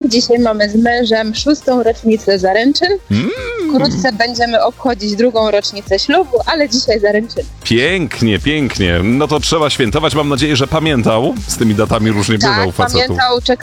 Dzisiaj mamy z mężem 6. rocznicę zaręczyn. Wkrótce będziemy obchodzić 2. rocznicę ślubu, ale dzisiaj zaręczyny. Pięknie, pięknie. No to trzeba świętować. Mam nadzieję, że pamiętał. Z tymi datami różnie bywa u facetów. Pamiętał, czekał